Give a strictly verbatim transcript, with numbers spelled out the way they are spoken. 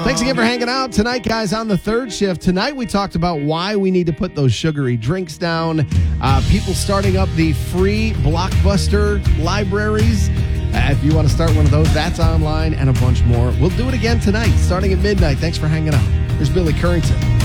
Thanks again for hanging out tonight, guys, on the third shift. Tonight we talked about why we need to put those sugary drinks down, uh, people starting up the free Blockbuster libraries. Uh, if you want to start one of those, that's online, and a bunch more. We'll do it again tonight, starting at midnight. Thanks for hanging out. Here's Billy Currington.